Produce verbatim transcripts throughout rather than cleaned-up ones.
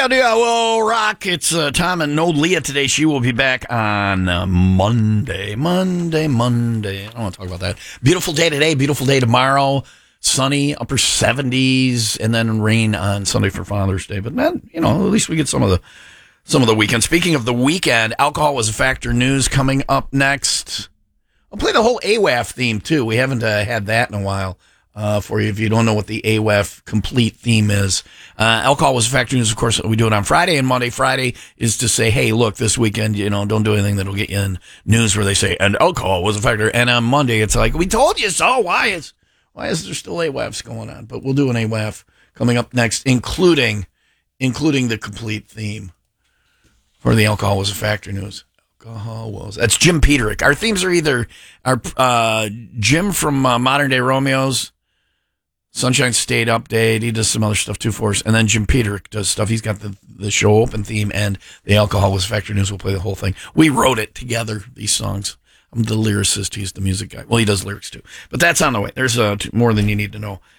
Dia, dia, will rock. It's uh, Tom and no Leah today. She will be back on uh, Monday. Monday, Monday. I don't want to talk about that. Beautiful day today, beautiful day tomorrow. Sunny, upper seventies, and then rain on Sunday for Father's Day. But, man, you know, at least we get some of the some of the weekend. Speaking of the weekend, alcohol was a factor news coming up next. I'll play the whole A W A F theme, too. We haven't uh, had that in a while. Uh, for you, if you don't know what the A W A F complete theme is. Uh, alcohol was a factor news, of course, we do it on Friday, and Monday, Friday is to say, hey, look, this weekend, you know, don't do anything that'll get you in news where they say, and alcohol was a factor. And on Monday, it's like, we told you so. Why is why is there still A W A Fs going on? But we'll do an A W A F coming up next, including including the complete theme for the alcohol was a factor news. Alcohol was. That's Jim Peterick. Our themes are either our uh, Jim from uh, Modern Day Romeos, Sunshine State Update. He does some other stuff too for us. And then Jim Peterick does stuff. He's got the, the show open theme and the alcohol was factor news. We'll play the whole thing. We wrote it together, these songs. I'm the lyricist. He's the music guy. Well, he does lyrics too. But that's on the way. There's uh, more than you need to know,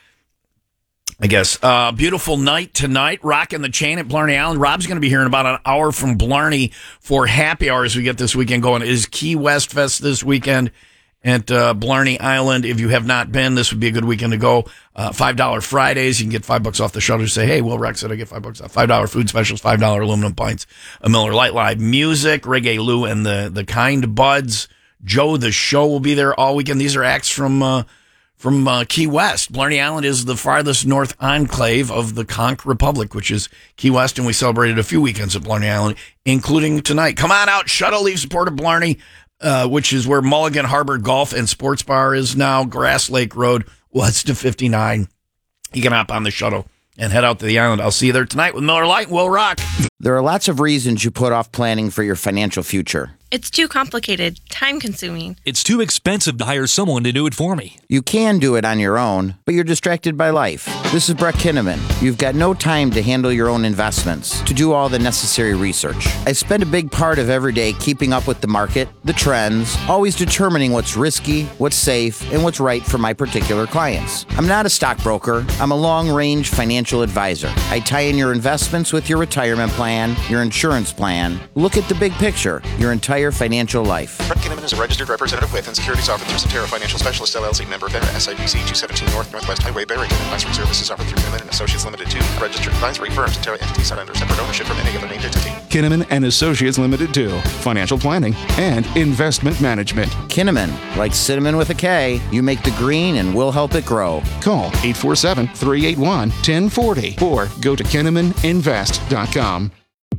I guess. Uh, beautiful night tonight. Rocking the Chain at Blarney Island. Rob's going to be here in about an hour from Blarney for happy hours we get this weekend going. It is Key West Fest this weekend at uh, Blarney Island. If you have not been, this would be a good weekend to go. Uh, five dollars Fridays. You can get five bucks off the shutter. Say, hey, Will Rex said I get five bucks off. five dollars food specials, five dollars aluminum pints, a Miller Lite Live music, Reggae Lou and the, the Kind Buds. Joe the Show will be there all weekend. These are acts from uh, from uh, Key West. Blarney Island is the farthest north enclave of the Conch Republic, which is Key West, and we celebrated a few weekends at Blarney Island, including tonight. Come on out. Shuttle leaves the Port of Blarney. Uh, which is where Mulligan Harbor Golf and Sports Bar is now. Grass Lake Road, west to fifty-nine. You can hop on the shuttle and head out to the island. I'll see you there tonight with Miller Lite. Will rock. There are lots of reasons you put off planning for your financial future. It's too complicated, time-consuming. It's too expensive to hire someone to do it for me. You can do it on your own, but you're distracted by life. This is Brett Kinnaman. You've got no time to handle your own investments, to do all the necessary research. I spend a big part of every day keeping up with the market, the trends, always determining what's risky, what's safe, and what's right for my particular clients. I'm not a stockbroker. I'm a long-range financial advisor. I tie in your investments with your retirement plan, your insurance plan. Look at the big picture, your entire financial life. Brett Kinnaman is a registered representative with and securities offered through Cetera Financial Specialists, L L C, member FINRA, S I B C two seventeen North Northwest Highway, Barrington. Advisory services offered through Kinnaman and Associates Limited to registered advisory firm. Cetera entities not under separate ownership from any other named entity. Kinnaman and Associates Limited to financial planning and investment management. Kinnaman, like cinnamon with a K, you make the green and we'll help it grow. Call eight four seven, three eight one, one zero four zero or go to kinnaman invest dot com.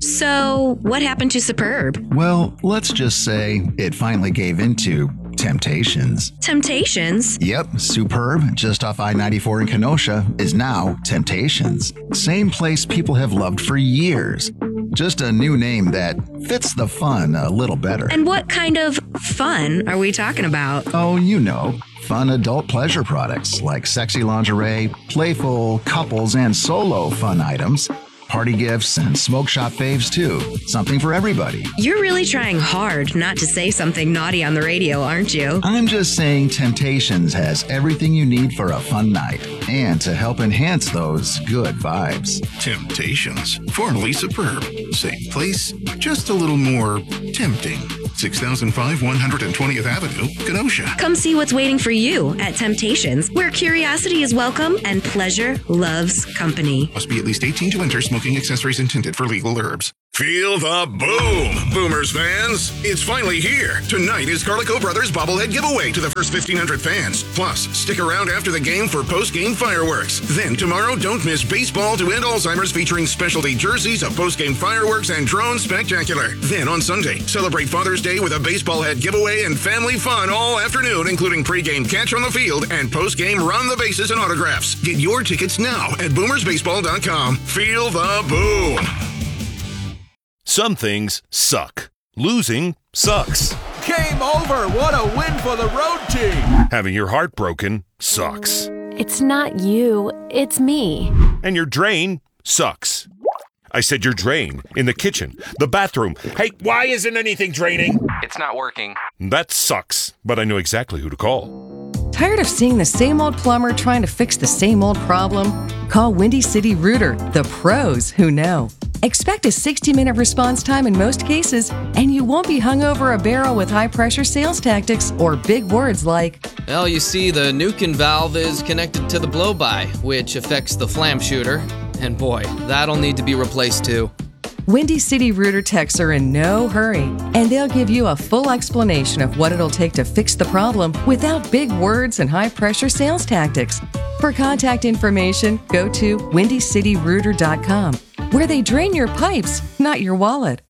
So, what happened to Superb? Well, let's just say it finally gave into Temptations. Temptations? Yep, Superb, just off I ninety-four in Kenosha, is now Temptations. Same place people have loved for years. Just a new name that fits the fun a little better. And what kind of fun are we talking about? Oh, you know. Fun adult pleasure products like sexy lingerie, playful couples and solo fun items, party gifts, and smoke shop faves too. Something for everybody. You're really trying hard not to say something naughty on the radio, aren't you? I'm just saying Temptations has everything you need for a fun night and to help enhance those good vibes. Temptations, formerly Superb. Same place, just a little more tempting. six thousand five, one hundred twentieth Avenue, Kenosha. Come see what's waiting for you at Temptations, where curiosity is welcome and pleasure loves company. Must be at least eighteen to enter. Smoking accessories intended for legal herbs. Feel the boom, Boomers fans. It's finally here. Tonight is Carlico Brothers bobblehead giveaway to the first fifteen hundred fans. Plus, stick around after the game for post-game fireworks. Then tomorrow, don't miss Baseball to End Alzheimer's featuring specialty jerseys, a post-game fireworks, and drone spectacular. Then on Sunday, celebrate Father's Day with a baseball head giveaway and family fun all afternoon, including pre-game catch on the field and post-game run the bases and autographs. Get your tickets now at boomers baseball dot com. Feel the boom. Some things suck. Losing sucks. Game over. What a win for the road team. Having your heart broken sucks. It's not you, it's me. And your drain sucks. I said your drain. In the kitchen. The bathroom. Hey, why isn't anything draining? It's not working. That sucks. But I know exactly who to call. Tired of seeing the same old plumber trying to fix the same old problem? Call Windy City Rooter, the pros who know. Expect a sixty minute response time in most cases, and you won't be hung over a barrel with high-pressure sales tactics or big words like, well, you see, the Nukin valve is connected to the blow-by, which affects the flam shooter. And boy, that'll need to be replaced too. Windy City Rooter techs are in no hurry, and they'll give you a full explanation of what it'll take to fix the problem without big words and high-pressure sales tactics. For contact information, go to windy city rooter dot com, where they drain your pipes, not your wallet.